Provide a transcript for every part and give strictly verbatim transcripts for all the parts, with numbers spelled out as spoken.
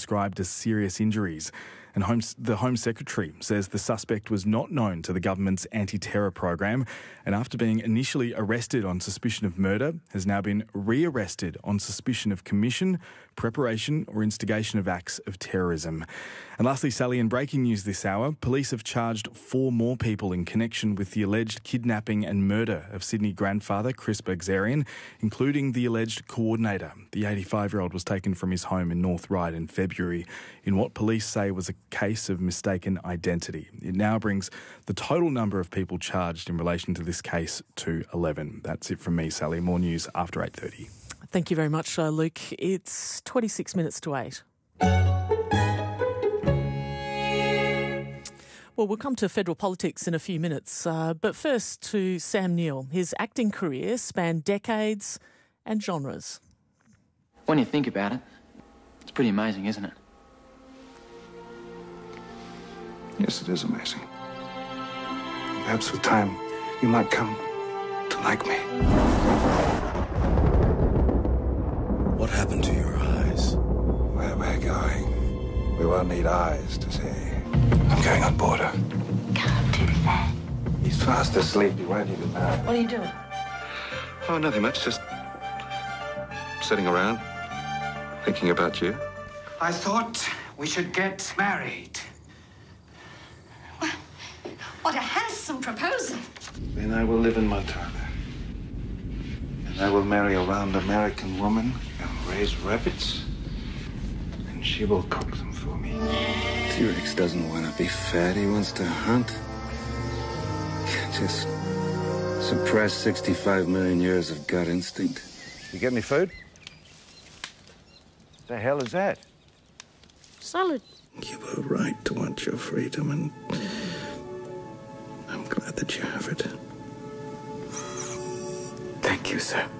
described as serious injuries. And Home, the Home Secretary says the suspect was not known to the government's anti-terror program, and after being initially arrested on suspicion of murder, has now been re-arrested on suspicion of commission, preparation or instigation of acts of terrorism. And lastly, Sally, in breaking news this hour, police have charged four more people in connection with the alleged kidnapping and murder of Sydney grandfather Chris Bergzarian, including the alleged coordinator. The eighty-five-year-old was taken from his home in North Ryde in February in what police say was a case of mistaken identity. It now brings the total number of people charged in relation to this case to eleven. That's it from me, Sally. More news after eight thirty. Thank you very much, uh, Luke. It's twenty-six minutes to eight. Well, we'll come to federal politics in a few minutes, uh, but first to Sam Neill. His acting career spanned decades and genres. When you think about it, it's pretty amazing, isn't it? Yes, it is amazing. Perhaps with time, you might come to like me. What happened to your eyes? Where we're going, we won't need eyes to see. I'm going on board her. Can't do that. He's fast asleep. He won't even know. What are you doing? Oh, nothing much. Just sitting around, thinking about you. I thought we should get married. Well, what a handsome proposal. Then I will live in Montana. And I will marry a round American woman and raise rabbits. And she will cook them for me. T-Rex doesn't want to be fat. He wants to hunt. Just suppress sixty-five million years of gut instinct. You get any food? The hell is that? Salad. You were right to want your freedom, and I'm glad that you have it. Thank you, sir.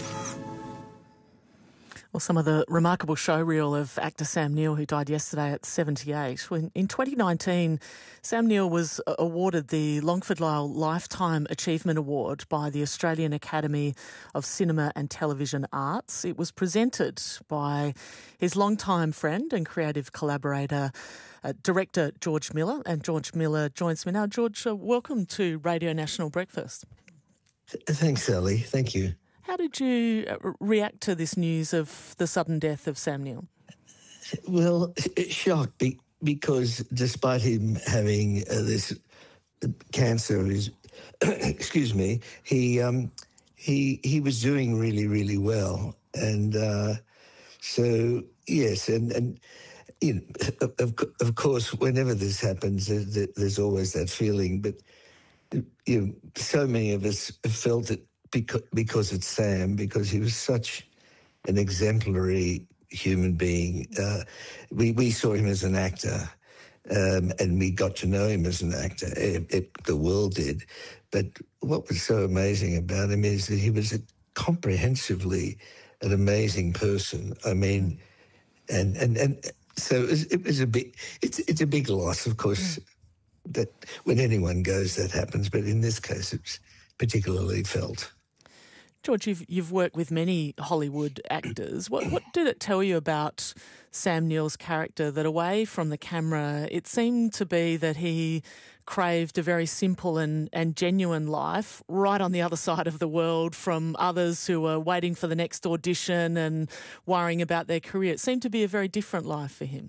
Well, some of the remarkable showreel of actor Sam Neill, who died yesterday at seventy-eight. When, in twenty nineteen, Sam Neill was awarded the Longford Lyell Lifetime Achievement Award by the Australian Academy of Cinema and Television Arts. It was presented by his longtime friend and creative collaborator, uh, director George Miller. And George Miller joins me now. George, uh, welcome to Radio National Breakfast. Thanks, Sally. Thank you. How did you react to this news of the sudden death of Sam Neill? Well, shocked be- because despite him having uh, this cancer, his, excuse me, he um, he he was doing really, really well, and uh, so yes, and and you know, of of course, whenever this happens, there's always that feeling, but you know, so many of us felt it. Because, because it's Sam, because he was such an exemplary human being. Uh, we, we saw him as an actor, um, and we got to know him as an actor. It, it, the world did. But what was so amazing about him is that he was a comprehensively an amazing person. I mean, and and, and so it was, it was a big, it's, it's a big loss, of course, that when anyone goes, that happens. But in this case, it's particularly felt. George, you've, you've worked with many Hollywood actors. What, what did it tell you about Sam Neill's character that away from the camera, it seemed to be that he craved a very simple and, and genuine life right on the other side of the world from others who were waiting for the next audition and worrying about their career? It seemed to be a very different life for him.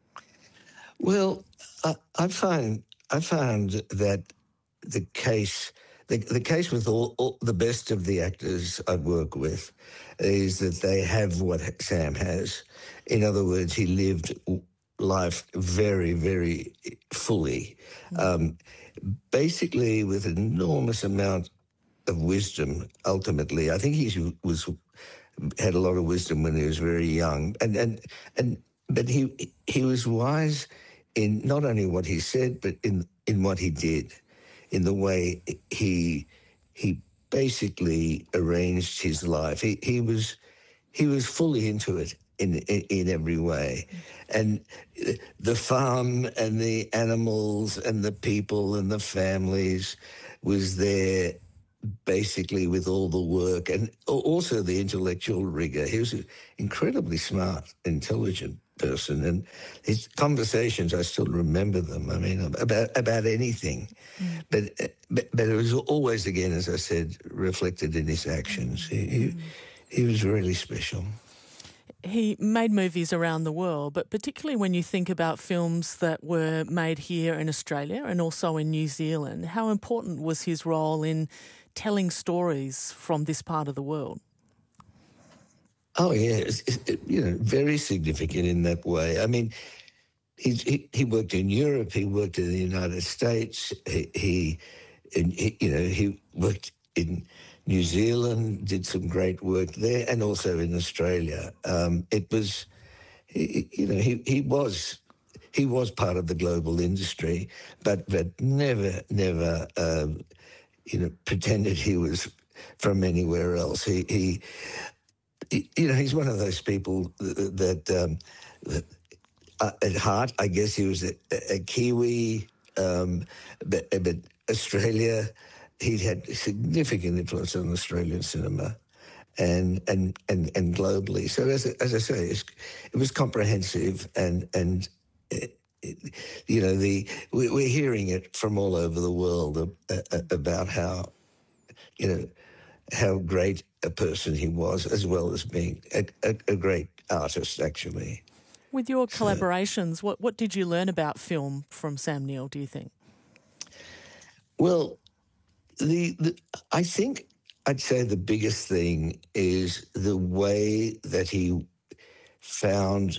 Well, I, I find I found that the case... The, the case with all, all the best of the actors I work with is that they have what Sam has. In other words, he lived life very, very fully, um, basically with an enormous amount of wisdom. Ultimately, I think he was had a lot of wisdom when he was very young, and and and but he he was wise in not only what he said, but in in what he did. In the way he he basically arranged his life, he he was he was fully into it in in, in every way, and the farm and the animals and the people and the families was there basically with all the work and also the intellectual rigor. He was an incredibly smart, intelligent person, and his conversations, I still remember them. I mean, about about anything, mm. but, but but it was always, again, as I said, reflected in his actions. He he, he was really special. He made movies around the world, but particularly when you think about films that were made here in Australia and also in New Zealand, how important was his role in telling stories from this part of the world? Oh, yeah, it's, it, you know, very significant in that way. I mean, he, he he worked in Europe, he worked in the United States, he, he, he you know, he worked in New Zealand, did some great work there, and also in Australia. Um, it was, he, you know, he, he was he was part of the global industry, but but never never um, you know pretended he was from anywhere else. He he, he you know he's one of those people that, um, that uh, at heart, I guess he was a, a Kiwi, um, but, but Australia. He'd had significant influence on Australian cinema and and and, and globally. So as as I say, it's, it was comprehensive, and and it, it, you know the we, we're hearing it from all over the world about how you know how great a person he was, as well as being a, a, a great artist, actually. With your collaborations, so, what what did you learn about film from Sam Neill, do you think? Well. The, the I think I'd say the biggest thing is the way that he found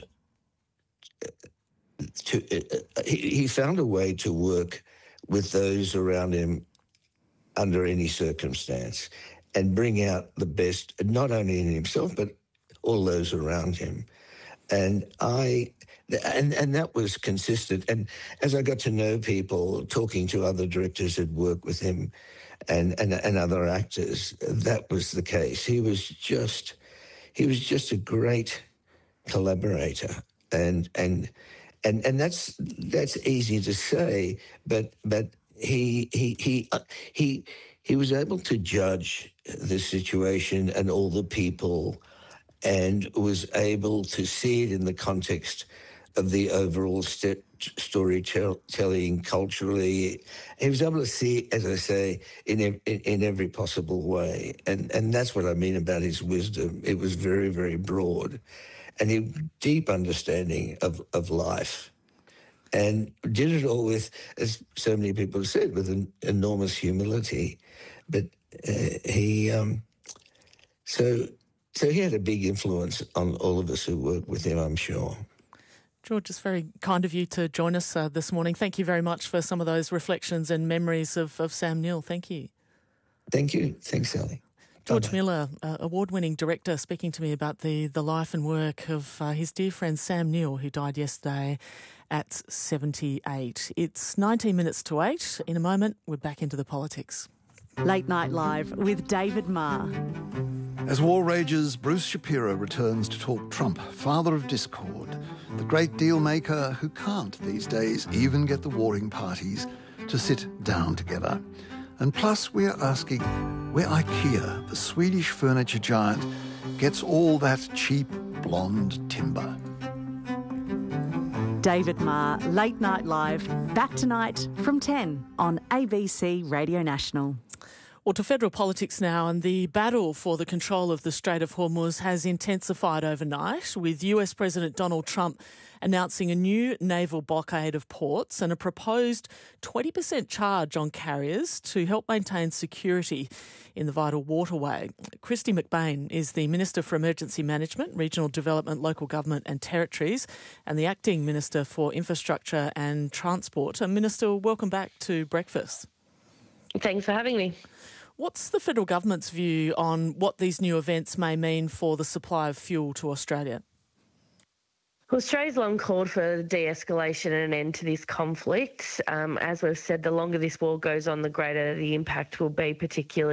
to uh, he, he found a way to work with those around him under any circumstance and bring out the best, not only in himself but all those around him. And I and and that was consistent. And as I got to know people, talking to other directors who'd worked with him, and, and and other actors, that was the case. He was just he was just a great collaborator, and and and and that's that's easy to say, but but he he he uh, he he was able to judge the situation and all the people, and was able to see it in the context of the overall st- storytelling culturally. He was able to see it, as I say, in, in in every possible way. And and that's what I mean about his wisdom. It was very, very broad. And he had deep understanding of, of life. And did it all with, as so many people have said, with an enormous humility. But uh, he, um, so so he had a big influence on all of us who worked with him, I'm sure. George, it's very kind of you to join us uh, this morning. Thank you very much for some of those reflections and memories of, of Sam Neill. Thank you. Thank you. Thanks, Sally. George Bye-bye. Miller, uh, award-winning director, speaking to me about the, the life and work of uh, his dear friend Sam Neill, who died yesterday at seventy-eight. It's nineteen minutes to eight. In a moment, we're back into the politics. Late Night Live with David Marr. As war rages, Bruce Shapiro returns to talk Trump, father of discord, the great deal maker who can't these days even get the warring parties to sit down together. And plus, we're asking where IKEA, the Swedish furniture giant, gets all that cheap blonde timber. David Marr, Late Night Live, back tonight from ten on A B C Radio National. Well, to federal politics now, and the battle for the control of the Strait of Hormuz has intensified overnight, with U S President Donald Trump announcing a new naval blockade of ports and a proposed twenty percent charge on carriers to help maintain security in the vital waterway. Kristy McBain is the Minister for Emergency Management, Regional Development, Local Government and Territories, and the Acting Minister for Infrastructure and Transport. And Minister, welcome back to Breakfast. Thanks for having me. What's the federal government's view on what these new events may mean for the supply of fuel to Australia? Well, Australia's long called for de-escalation and an end to this conflict. Um, as we've said, the longer this war goes on, the greater the impact will be, particularly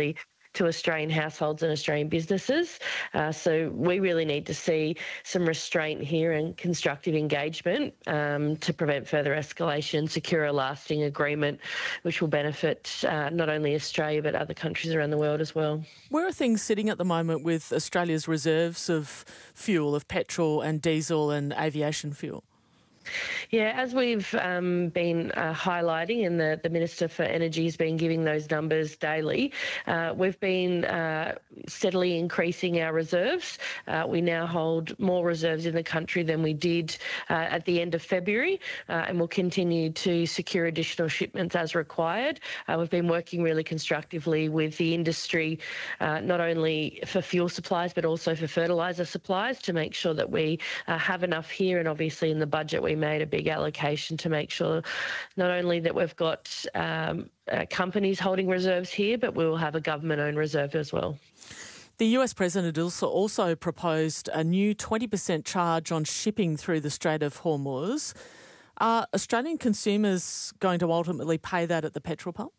to Australian households and Australian businesses. Uh, so we really need to see some restraint here and constructive engagement um, to prevent further escalation, secure a lasting agreement which will benefit uh, not only Australia but other countries around the world as well. Where are things sitting at the moment with Australia's reserves of fuel, of petrol and diesel and aviation fuel? Yeah, as we've um, been uh, highlighting, and the, the Minister for Energy has been giving those numbers daily, uh, we've been uh, steadily increasing our reserves. Uh, we now hold more reserves in the country than we did uh, at the end of February, uh, and we'll continue to secure additional shipments as required. Uh, we've been working really constructively with the industry, uh, not only for fuel supplies but also for fertiliser supplies, to make sure that we uh, have enough here, and obviously in the budget we made a big allocation to make sure not only that we've got um, uh, companies holding reserves here, but we will have a government-owned reserve as well. The U S President also, also proposed a new twenty percent charge on shipping through the Strait of Hormuz. Are Australian consumers going to ultimately pay that at the petrol pump?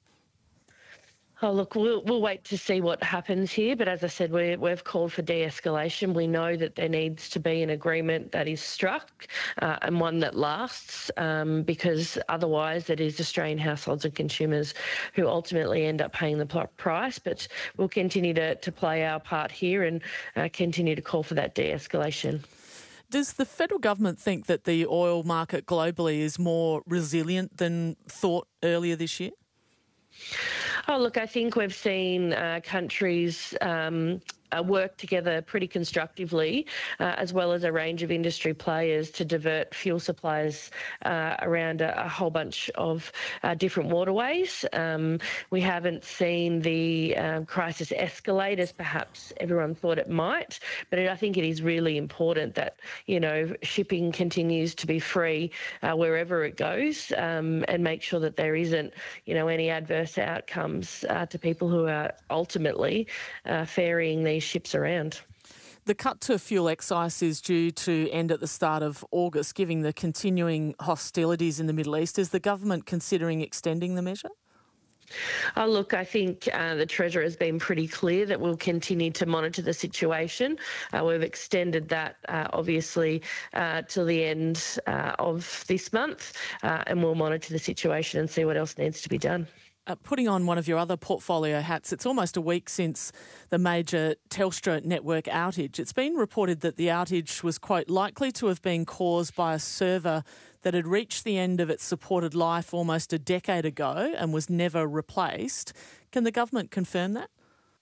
Oh, look, we'll, we'll wait to see what happens here. But as I said, we, we've called for de-escalation. We know that there needs to be an agreement that is struck uh, and one that lasts, um, because otherwise it is Australian households and consumers who ultimately end up paying the price. But we'll continue to, to play our part here and uh, continue to call for that de-escalation. Does the federal government think that the oil market globally is more resilient than thought earlier this year? Oh, look, I think we've seen uh, countries um, uh, work together pretty constructively, uh, as well as a range of industry players, to divert fuel supplies uh, around a, a whole bunch of uh, different waterways. Um, we haven't seen the um, crisis escalate as perhaps everyone thought it might, but it, I think it is really important that, you know, shipping continues to be free uh, wherever it goes, um, and make sure that there isn't, you know, any adverse outcomes uh, to people who are ultimately uh, ferrying these ships around. The cut to fuel excise is due to end at the start of August, given the continuing hostilities in the Middle East. Is the government considering extending the measure? Oh, look, I think uh, the Treasurer has been pretty clear that we'll continue to monitor the situation. Uh, we've extended that, uh, obviously, uh, till the end uh, of this month, uh, and we'll monitor the situation and see what else needs to be done. Uh, putting on one of your other portfolio hats, it's almost a week since the major Telstra network outage. It's been reported that the outage was, quote, likely to have been caused by a server that had reached the end of its supported life almost a decade ago and was never replaced. Can the government confirm that?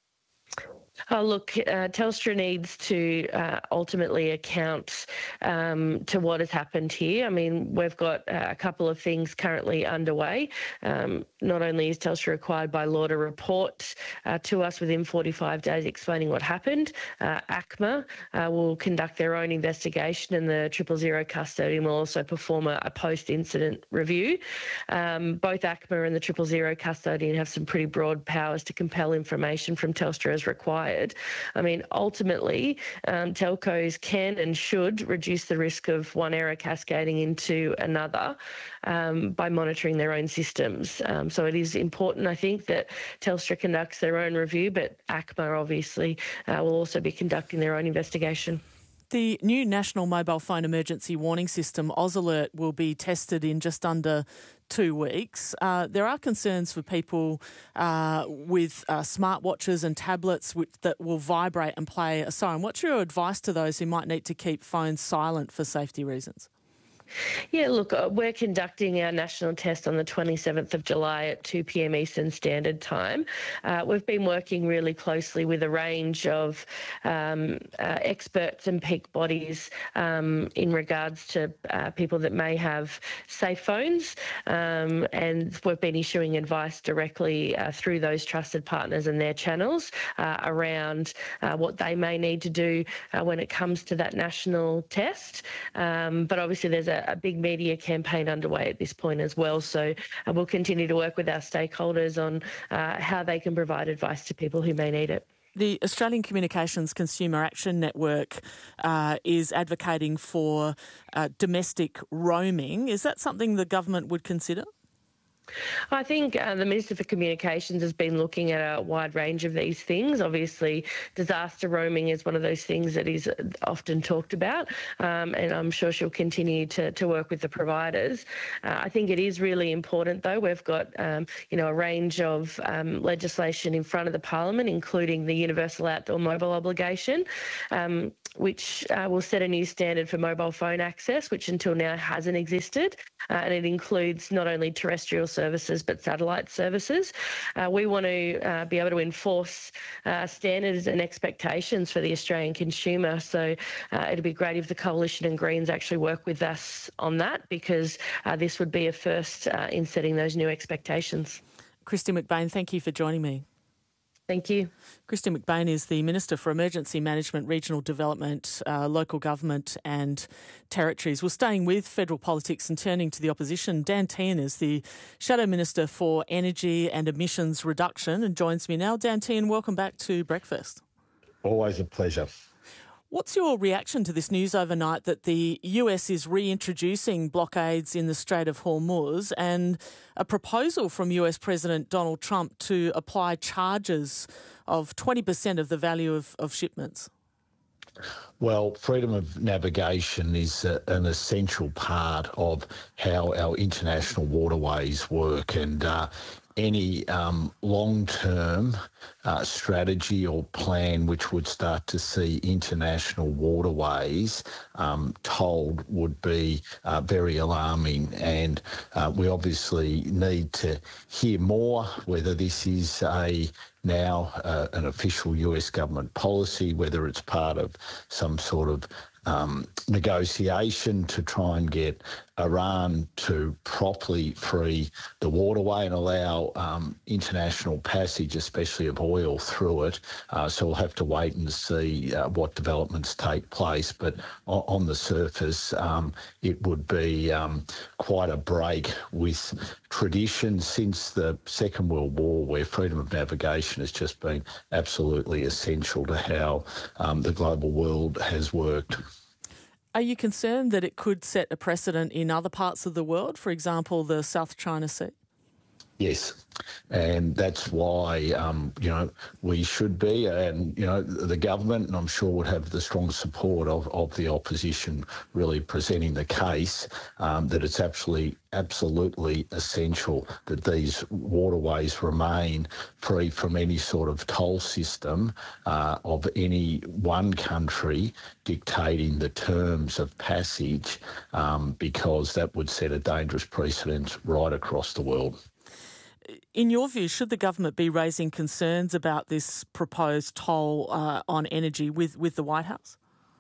Oh, look, uh, Telstra needs to uh, ultimately account um, to what has happened here. I mean, we've got uh, a couple of things currently underway. Um, not only is Telstra required by law to report uh, to us within forty-five days explaining what happened, uh, ACMA uh, will conduct their own investigation, and the Triple Zero custodian will also perform a, a post-incident review. Um, both ACMA and the Triple Zero custodian have some pretty broad powers to compel information from Telstra as required. I mean, ultimately, um, telcos can and should reduce the risk of one error cascading into another um, by monitoring their own systems. Um, so it is important, I think, that Telstra conducts their own review, but ACMA obviously uh, will also be conducting their own investigation. The new National Mobile Phone Emergency Warning System, AusAlert, will be tested in just under two weeks. Uh, there are concerns for people uh, with uh, smartwatches and tablets which, that will vibrate and play a siren. What's your advice to those who might need to keep phones silent for safety reasons? Yeah, look, uh, we're conducting our national test on the twenty-seventh of July at two p.m. Eastern Standard Time. Uh, we've been working really closely with a range of um, uh, experts and peak bodies um, in regards to uh, people that may have safe phones, um, and we've been issuing advice directly uh, through those trusted partners and their channels uh, around uh, what they may need to do uh, when it comes to that national test. Um, but obviously there's a a big media campaign underway at this point as well. So uh, we'll continue to work with our stakeholders on uh, how they can provide advice to people who may need it. The Australian Communications Consumer Action Network uh, is advocating for uh, domestic roaming. Is that something the government would consider? I think uh, the Minister for Communications has been looking at a wide range of these things. Obviously, disaster roaming is one of those things that is often talked about, um, and I'm sure she'll continue to, to work with the providers. Uh, I think it is really important, though. We've got, um, you know, a range of um, legislation in front of the Parliament, including the Universal Outdoor Mobile Obligation, um, which uh, will set a new standard for mobile phone access, which until now hasn't existed, uh, and it includes not only terrestrial services but satellite services. Uh, we want to uh, be able to enforce uh, standards and expectations for the Australian consumer. So uh, it'd be great if the Coalition and Greens actually work with us on that, because uh, this would be a first uh, in setting those new expectations. Kristy McBain, thank you for joining me. Thank you. Kristy McBain is the Minister for Emergency Management, Regional Development, uh, Local Government and Territories. We're staying with federal politics and turning to the opposition. Dan Tehan is the Shadow Minister for Energy and Emissions Reduction and joins me now. Dan Tehan, welcome back to Breakfast. Always a pleasure. What's your reaction to this news overnight that the U S is reintroducing blockades in the Strait of Hormuz and a proposal from U S President Donald Trump to apply charges of twenty percent of the value of, of shipments? Well, freedom of navigation is a, an essential part of how our international waterways work, and uh, any um, long-term uh, strategy or plan which would start to see international waterways um, tolled would be uh, very alarming. And uh, we obviously need to hear more whether this is a now uh, an official U S government policy, whether it's part of some sort of um, negotiation to try and get Iran to properly free the waterway and allow um, international passage, especially of oil, through it. Uh, so we'll have to wait and see uh, what developments take place. But on, on the surface, um, it would be um, quite a break with tradition since the Second World War, where freedom of navigation has just been absolutely essential to how um, the global world has worked. Are you concerned that it could set a precedent in other parts of the world, for example, the South China Sea? Yes, and that's why, um, you know, we should be, and, you know, the government, and I'm sure would have the strong support of, of the opposition really presenting the case um, that it's actually absolutely essential that these waterways remain free from any sort of toll system uh, of any one country dictating the terms of passage, um, because that would set a dangerous precedent right across the world. In your view, should the government be raising concerns about this proposed toll uh, on energy with, with the White House?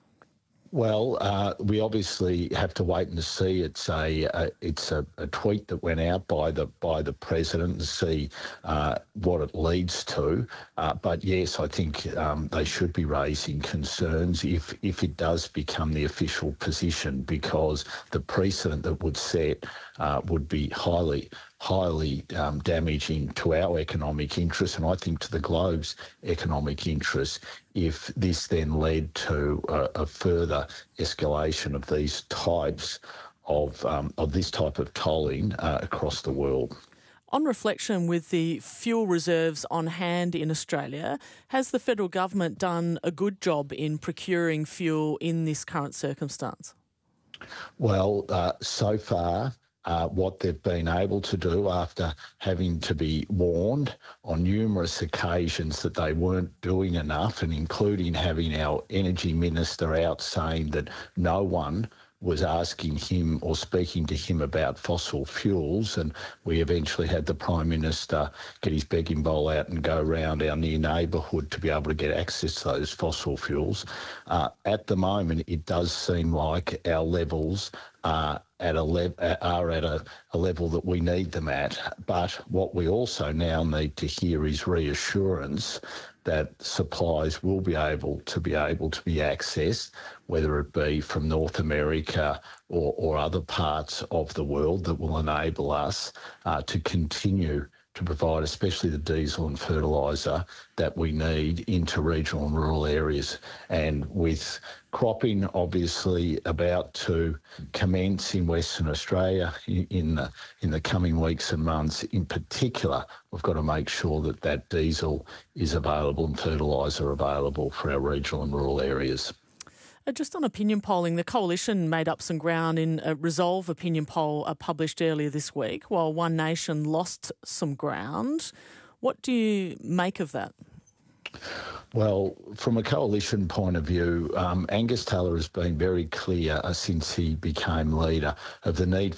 Well, uh, we obviously have to wait and see. It's a, a it's a, a tweet that went out by the by the president and see uh, what it leads to. Uh, but yes, I think um, they should be raising concerns if if it does become the official position, because the precedent that would set uh, would be highly. highly um, damaging to our economic interests, and I think to the globe's economic interests, if this then led to a, a further escalation of these types of um, of this type of tolling uh, across the world. On reflection, with the fuel reserves on hand in Australia, has the federal government done a good job in procuring fuel in this current circumstance? Well, uh, so far, Uh, what they've been able to do, after having to be warned on numerous occasions that they weren't doing enough, and including having our energy minister out saying that no one was asking him or speaking to him about fossil fuels, and we eventually had the Prime Minister get his begging bowl out and go around our near neighbourhood to be able to get access to those fossil fuels. Uh, at the moment, it does seem like our levels are at a le- are at a, a level that we need them at. But what we also now need to hear is reassurance that supplies will be able to be able to be accessed, whether it be from North America or, or other parts of the world, that will enable us uh, to continue to provide especially the diesel and fertiliser that we need into regional and rural areas. And with cropping obviously about to commence in Western Australia in the, in the coming weeks and months, in particular, we've got to make sure that that diesel is available and fertiliser available for our regional and rural areas. Just on opinion polling, the Coalition made up some ground in a Resolve opinion poll uh, published earlier this week, while One Nation lost some ground. What do you make of that? Well, from a coalition point of view, um, Angus Taylor has been very clear uh, since he became leader of the need